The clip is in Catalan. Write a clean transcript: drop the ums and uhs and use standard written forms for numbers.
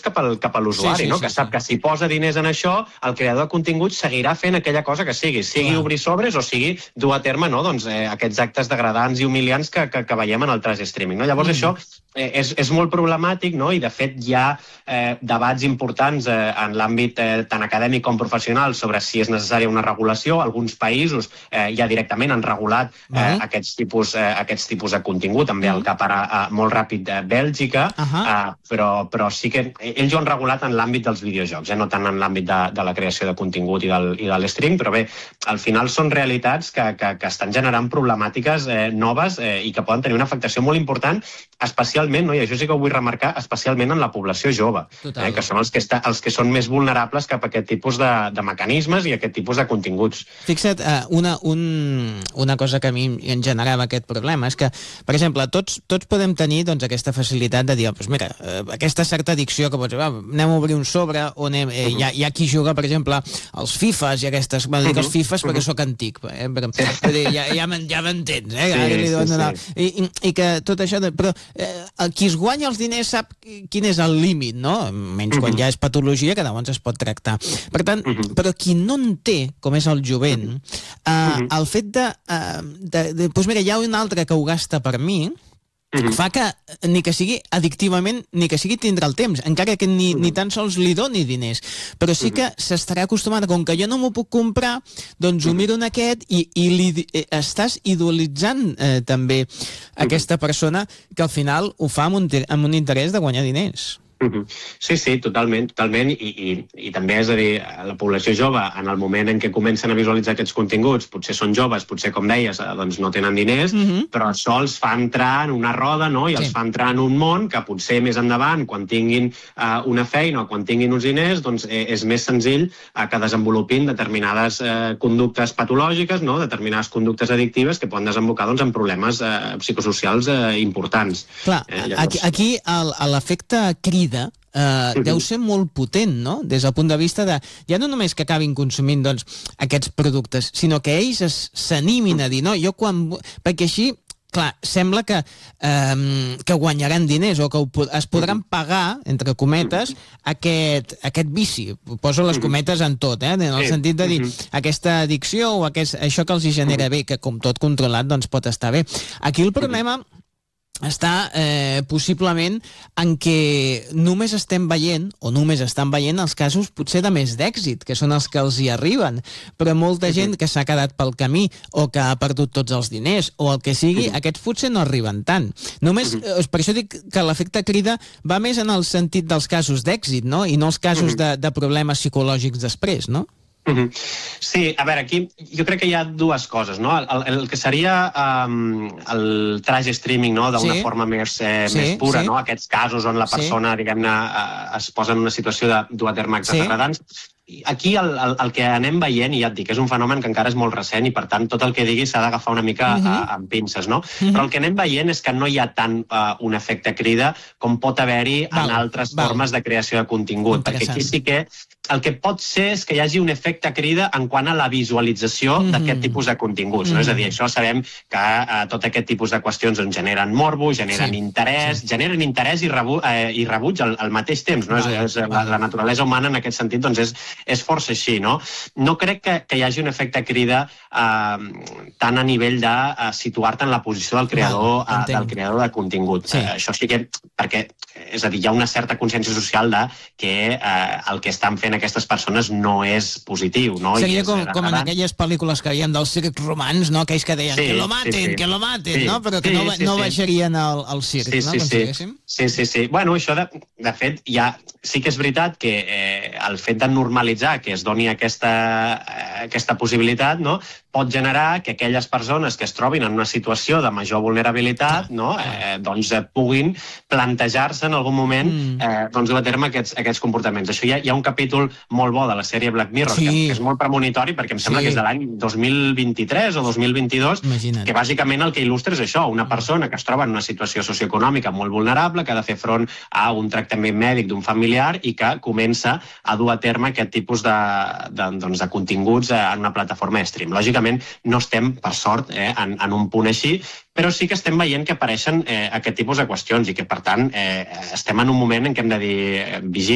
cap a l'usuari, que sap que si posa diners en això, el creador de contingut seguirà fent aquella cosa que sigui obrir sobres o sigui dur a terme aquests actes degradants i humiliants que veiem en el trash streaming. Llavors això és molt problemàtic, i de fet hi ha debats importants en l'àmbit tant acadèmic com professional sobre si és necessària una regulació. Alguns països ja directament han regulat aquests tipus de contingut, també al cap ara molt ràpid de Bèlgica, però sí que ells ho han regulat en l'àmbit dels videojocs, no tant en l'àmbit de la creació de contingut i de l'stream, però bé, al final són realitats que estan generant problemàtiques noves i que poden tenir una afectació molt important, especialment, i això sí que ho vull remarcar, especialment en la població jove, que són els que són més vulnerables cap a aquest tipus de mecanismes i aquest tipus de continguts. Fixa't, una cosa que a mi em generava aquest problema és que, per exemple, tots podem tenir aquesta facilitat de dir, mira, aquesta certa addicció que pots dir, anem a obrir un sobre, o hi ha qui juga, per exemple, als FIFAs i aquestes, dic els FIFAs perquè sóc antic, ja m'entens, i que tot això, però qui es guanya els diners sap quin és el límit, menys quan ja és patologia, que llavors es pot tractar. Per tant, però qui no en té, com és el jovent, el fet doncs mira, hi ha un altre que ho gasta per mi, fa que ni que sigui addictivament, ni que sigui tindre el temps, encara que ni tan sols li doni diners, però sí que s'estarà acostumat, com que jo no m'ho puc comprar, doncs ho miro en aquest i estàs idolitzant també aquesta persona que al final ho fa amb un interès de guanyar diners. Sí, totalment, i també, és a dir, la població jove, en el moment en què comencen a visualitzar aquests continguts, potser són joves, potser, com deies, doncs no tenen diners, però això els fa entrar en una roda, i els fa entrar en un món que potser més endavant, quan tinguin una feina o quan tinguin uns diners, doncs és més senzill que desenvolupin determinades conductes patològiques, determinades conductes addictives que poden desembocar en problemes psicosocials importants. Clar, aquí l'efecte crida deu ser molt potent, des del punt de vista de, ja no només que acabin consumint aquests productes, sinó que ells s'animin a dir, perquè així, clar, sembla que guanyaran diners o que es podran pagar, entre cometes, aquest vici. Poso les cometes en tot, en el sentit de dir aquesta addicció o això que els genera bé, que com tot controlat doncs pot estar bé. Aquí el problema està possiblement en què només estan veient els casos potser de més d'èxit, que són els que els hi arriben, però molta gent que s'ha quedat pel camí o que ha perdut tots els diners o el que sigui, aquests potser no arriben tant. Només, per això dic que l'efecte crida va més en el sentit dels casos d'èxit, i no els casos de problemes psicològics després, no? Sí, a veure, aquí jo crec que hi ha dues coses, el que seria el trash streaming d'una forma més pura, aquests casos on la persona, diguem-ne, es posa en una situació de dur a terme actes degradants. Aquí el que anem veient, i ja et dic, és un fenomen que encara és molt recent i per tant tot el que digui s'ha d'agafar una mica amb pinces, però el que anem veient és que no hi ha tant un efecte crida com pot haver-hi en altres formes de creació de contingut, perquè aquí sí que el que pot ser és que hi hagi un efecte crida en quant a la visualització d'aquest tipus de continguts, és a dir, això sabem que tot aquest tipus de qüestions generen morbo, generen interès i rebuig al mateix temps, la naturalesa humana en aquest sentit és força així, No crec que hi hagi un efecte crida tant a nivell de situar-te en la posició del creador de contingut. Això sí que, perquè, és a dir, hi ha una certa consciència social de que el que estan fent aquestes persones no és positiu. Seria com en aquelles pel·lícules que veiem dels circs romans, aquells que deien que lo maten, però que no baixarien al circ, no? Sí. Bueno, això, de fet, sí que és veritat que el fet de normalitzar que es doni aquesta possibilitat pot generar que aquelles persones que es trobin en una situació de major vulnerabilitat doncs puguin plantejar-se en algun moment dur a terme aquests comportaments. Això hi ha un capítol molt bo de la sèrie Black Mirror, que és molt premonitori perquè em sembla que és de l'any 2023 o 2022, que bàsicament el que il·lustra és això, una persona que es troba en una situació socioeconòmica molt vulnerable, que ha de fer front a un tractament mèdic d'un familiar i que comença a dur a terme aquest tipus de continguts en una plataforma de stream. Lògicament no estem, per sort, en un punt així, però sí que estem veient que apareixen aquest tipus de qüestions i que, per tant, estem en un moment en què hem de dir vigila,